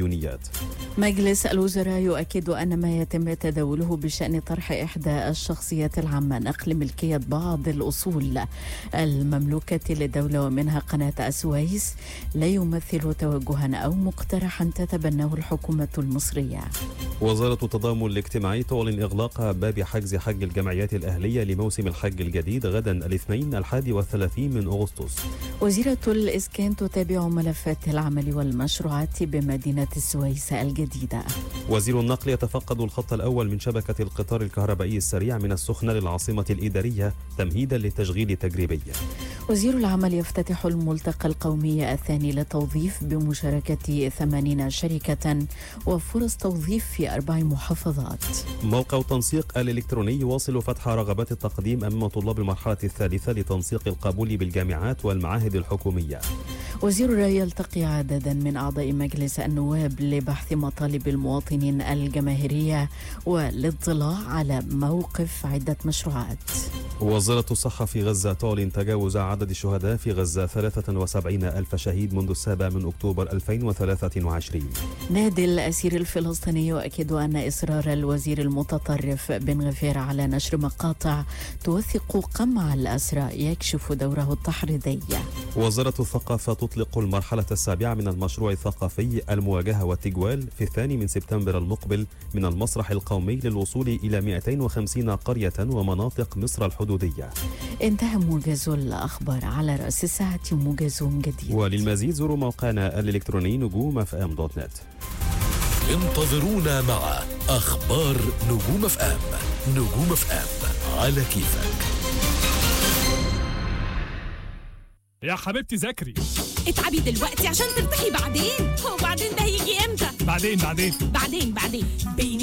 المديونيات. مجلس الوزراء يؤكد أن ما يتم تداوله بشأن طرح إحدى الشخصيات العامة نقل ملكية بعض الأصول المملوكة للدولة ومنها قناة السويس لا يمثل توجها أو مقترحا تتبناه الحكومة المصرية. وزارة التضامن الاجتماعي تعلن إغلاق باب حجز حج الجمعيات الأهلية لموسم الحج الجديد غدا الاثنين 31 من أغسطس. وزيرة الإسكان تتابع ملفات العمل والمشروعات بمدينة السويس الجديدة. وزير النقل يتفقد الخط الأول من شبكة القطار الكهربائي السريع من السخنة للعاصمة الإدارية تمهيدا للتشغيل تجريبيا. وزير العمل يفتتح الملتقى القومي الثاني للتوظيف بمشاركة 80 شركة وفرص توظيف في 4 محافظات. موقع التنسيق الإلكتروني يواصل فتح رغبات التقديم أمام طلاب المرحلة الثالثة لتنسيق القبول بالجامعات والمعاهد الحكومية. وزير الري يلتقي عددا من أعضاء مجلس النواب لبحث مطالب المواطنين الجماهيرية والاطلاع على موقف عدة مشروعات. وزارة الصحة في غزة تعلن تجاوز عدد الشهداء في غزة 73,000 شهيد منذ 7 من أكتوبر 2023. نادي الأسير الفلسطيني يؤكد أن إصرار الوزير المتطرف بن غفير على نشر مقاطع توثق قمع الأسرى يكشف دوره التحريضي. وزارة الثقافة تطلق المرحلة السابعة من المشروع الثقافي المواجهة والتجوال في 2 من سبتمبر المقبل من المسرح القومي للوصول إلى 250 قرية ومناطق مصر الحدودية. انتهى موجز الأخبار. على رأس الساعة موجز جديد. وللمزيد زوروا موقعنا الإلكتروني نجوم.fm.net. انتظرونا مع أخبار نجوم اف ام. نجوم اف ام على كيفك. يا حبيبتي ذاكري. اتعبي دلوقتي عشان ترتاحي بعدين. هو بعدين ده هيجي امتى؟ بعدين بيني